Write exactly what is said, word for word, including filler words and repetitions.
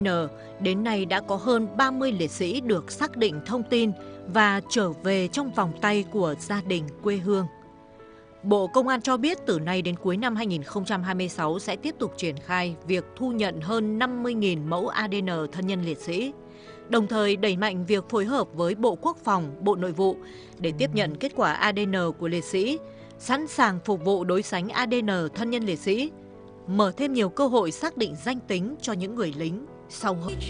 Đến nay đã có hơn ba mươi liệt sĩ được xác định thông tin và trở về trong vòng tay của gia đình quê hương. Bộ Công an cho biết từ nay đến cuối năm hai nghìn không trăm hai mươi sáu sẽ tiếp tục triển khai việc thu nhận hơn năm mươi nghìn mẫu a đê en thân nhân liệt sĩ, đồng thời đẩy mạnh việc phối hợp với Bộ Quốc phòng, Bộ Nội vụ để tiếp nhận kết quả a đê en của liệt sĩ, sẵn sàng phục vụ đối sánh a đê en thân nhân liệt sĩ, mở thêm nhiều cơ hội xác định danh tính cho những người lính sau